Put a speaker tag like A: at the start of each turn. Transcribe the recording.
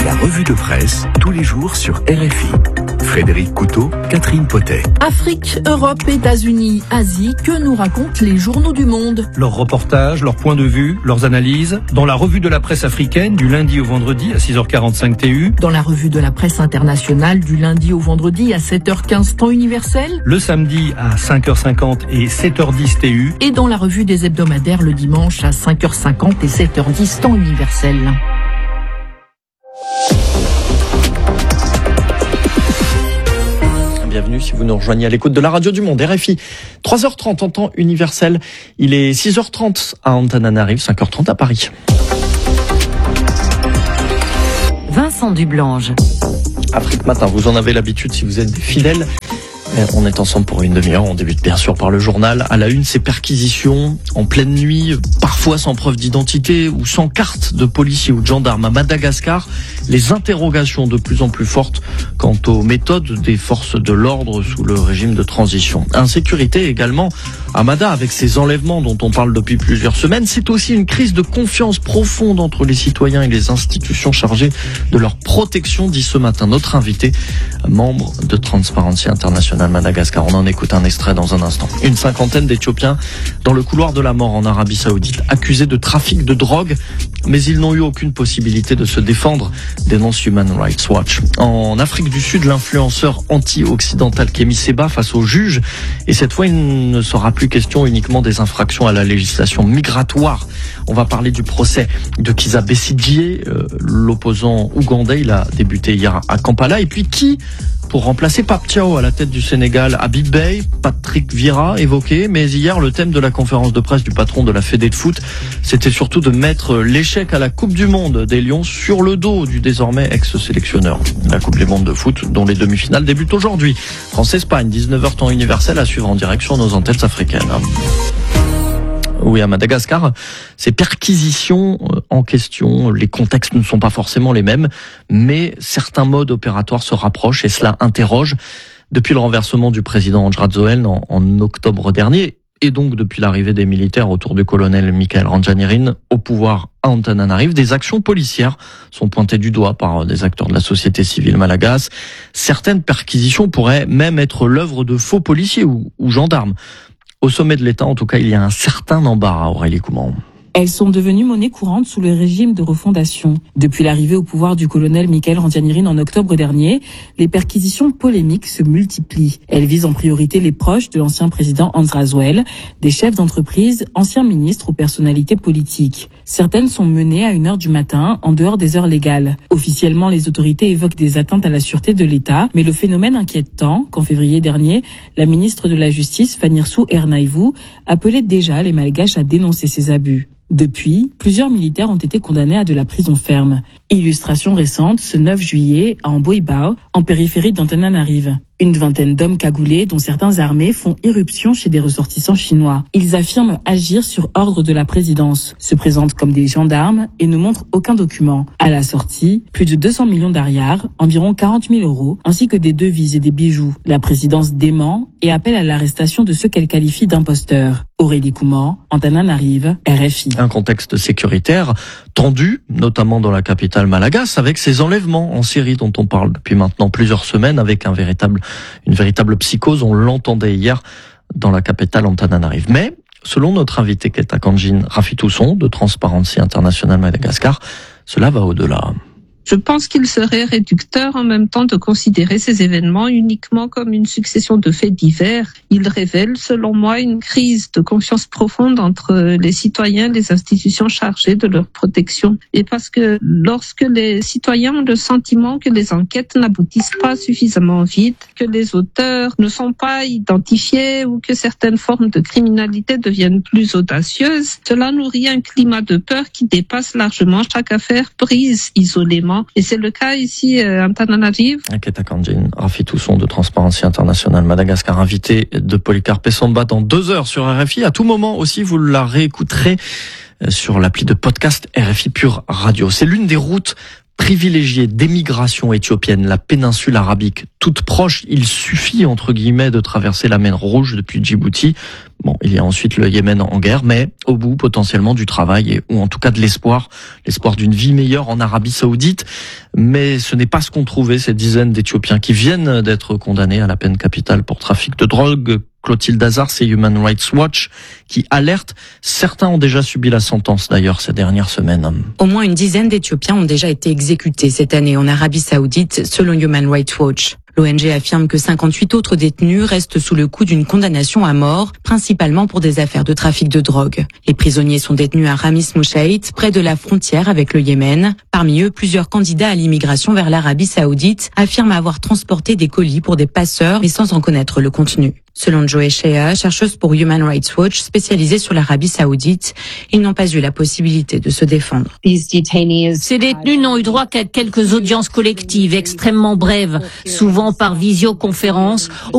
A: La revue de presse, tous les jours sur RFI. Frédéric Couteau, Catherine Potet.
B: Afrique, Europe, États-Unis, Asie, que nous racontent les journaux du monde?
C: Leurs reportages, leurs points de vue, leurs analyses, dans la revue de la presse africaine du lundi au vendredi à 6h45 TU.
B: Dans la revue de la presse internationale du lundi au vendredi à 7h15 temps universel.
C: Le samedi à 5h50 et 7h10 TU.
B: Et dans la revue des hebdomadaires le dimanche à 5h50 et 7h10 temps universel.
D: Bienvenue si vous nous rejoignez à l'écoute de la radio du monde, RFI. 3h30 en temps universel. Il est 6h30 à Antananarive, 5h30 à Paris.
E: Vincent Dublange.
D: Afrique Matin, vous en avez l'habitude si vous êtes des fidèles. On est ensemble pour une demi-heure. On débute bien sûr par le journal. À la une, ces perquisitions en pleine nuit, parfois sans preuve d'identité ou sans carte de policiers ou de gendarmes à Madagascar. Les interrogations de plus en plus fortes quant aux méthodes des forces de l'ordre sous le régime de transition. Insécurité également à Mada avec ces enlèvements dont on parle depuis plusieurs semaines. C'est aussi une crise de confiance profonde entre les citoyens et les institutions chargées de leur protection, dit ce matin notre invité, membre de Transparency International Madagascar. On en écoute un extrait dans un instant. Une cinquantaine d'Éthiopiens dans le couloir de la mort en Arabie Saoudite, accusés de trafic de drogue, mais ils n'ont eu aucune possibilité de se défendre, dénonce Human Rights Watch. En Afrique du Sud, l'influenceur anti-occidental Kemi Seba face au juge, et cette fois il ne sera plus question uniquement des infractions à la législation migratoire. On va parler du procès de Kizza Besigye, l'opposant ougandais. Il a débuté hier à Kampala. Et puis qui pour remplacer Pape Thiaw à la tête du Sénégal? Habib Beye, Patrick Vieira évoqué, mais hier le thème de la conférence de presse du patron de la Fédé de foot, c'était surtout de mettre l'échec à la Coupe du Monde des Lions sur le dos du désormais ex-sélectionneur. La Coupe du Monde de foot dont les demi-finales débutent aujourd'hui. France-Espagne, 19h temps universel à suivre en direction nos antennes africaines. Oui, à Madagascar, ces perquisitions en question, les contextes ne sont pas forcément les mêmes, mais certains modes opératoires se rapprochent et cela interroge. Depuis le renversement du président Andradjoel en octobre dernier, et donc depuis l'arrivée des militaires autour du colonel Michael Randjanirin au pouvoir à Antananarive, des actions policières sont pointées du doigt par des acteurs de la société civile malagasy. Certaines perquisitions pourraient même être l'œuvre de faux policiers ou gendarmes. Au sommet de l'État, en tout cas, il y a un certain embarras, Aurélie Couman.
F: Elles sont devenues monnaie courante sous le régime de refondation. Depuis l'arrivée au pouvoir du colonel Michael Randjanirin en octobre dernier, les perquisitions polémiques se multiplient. Elles visent en priorité les proches de l'ancien président Andradjoel, des chefs d'entreprise, anciens ministres ou personnalités politiques. Certaines sont menées à 1h du matin, en dehors des heures légales. Officiellement, les autorités évoquent des atteintes à la sûreté de l'État, mais le phénomène inquiète tant qu'en février dernier, la ministre de la Justice, Fanirsu Ernaïvou, appelait déjà les Malgaches à dénoncer ces abus. Depuis, plusieurs militaires ont été condamnés à de la prison ferme. Illustration récente, ce 9 juillet, à Amboibao, en périphérie d'Antananarive. Une vingtaine d'hommes cagoulés, dont certains armés, font irruption chez des ressortissants chinois. Ils affirment agir sur ordre de la présidence, se présentent comme des gendarmes et ne montrent aucun document. À la sortie, plus de 200 millions d'ariars, environ 40 000 euros, ainsi que des devises et des bijoux. La présidence dément et appelle à l'arrestation de ceux qu'elle qualifie d'imposteurs. Aurélie Couman, Antananarive, RFI.
D: Un contexte sécuritaire tendu, notamment dans la capitale Malagasy, avec ces enlèvements en série dont on parle depuis maintenant plusieurs semaines, avec une véritable psychose. On l'entendait hier dans la capitale Antananarive. Mais, selon notre invité Keta Kanjin Rafitousson de Transparency International Madagascar, cela va au-delà.
G: Je pense qu'il serait réducteur en même temps de considérer ces événements uniquement comme une succession de faits divers. Ils révèlent, selon moi, une crise de confiance profonde entre les citoyens et les institutions chargées de leur protection. Et parce que lorsque les citoyens ont le sentiment que les enquêtes n'aboutissent pas suffisamment vite, que les auteurs ne sont pas identifiés ou que certaines formes de criminalité deviennent plus audacieuses, cela nourrit un climat de peur qui dépasse largement chaque affaire prise isolément. Et c'est le cas ici à Antananarive.
D: Keta Kanjin Rafitousson de Transparency International Madagascar, invité de Polycarpe Samba dans 2 heures sur RFI. À tout moment aussi, vous la réécouterez sur l'appli de podcast RFI Pure Radio. C'est l'une des routes privilégiée d'émigration éthiopienne, la péninsule arabique toute proche, il suffit entre guillemets de traverser la mer Rouge depuis Djibouti. Bon, il y a ensuite le Yémen en guerre, mais au bout potentiellement du travail ou en tout cas de l'espoir d'une vie meilleure en Arabie Saoudite. Mais ce n'est pas ce qu'ont trouvé ces dizaines d'Éthiopiens qui viennent d'être condamnés à la peine capitale pour trafic de drogue. Clotilde Hazard, c'est Human Rights Watch qui alerte. Certains ont déjà subi la sentence d'ailleurs ces dernières semaines.
H: Au moins une dizaine d'Éthiopiens ont déjà été exécutés cette année en Arabie Saoudite, selon Human Rights Watch. L'ONG affirme que 58 autres détenus restent sous le coup d'une condamnation à mort, principalement pour des affaires de trafic de drogue. Les prisonniers sont détenus à Ramis Mouchaït, près de la frontière avec le Yémen. Parmi eux, plusieurs candidats à l'immigration vers l'Arabie Saoudite affirment avoir transporté des colis pour des passeurs, mais sans en connaître le contenu. Selon Joy Shea, chercheuse pour Human Rights Watch spécialisée sur l'Arabie Saoudite, ils n'ont pas eu la possibilité de se défendre.
I: Ces détenus n'ont eu droit qu'à quelques audiences collectives extrêmement brèves, souvent par visioconférence,